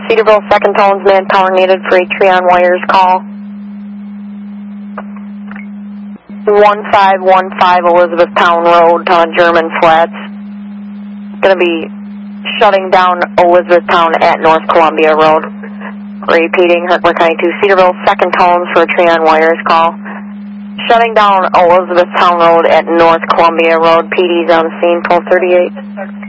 Cedarville, second tones, manpower needed for a tree on wires call. 1515 Elizabethtown Road, German Flats. Going to be shutting down Elizabethtown at North Columbia Road. Repeating, Herkimer County 2 Cedarville, second tones for a tree on wires call. Shutting down Elizabethtown Road at North Columbia Road. PD's on the scene, 1238.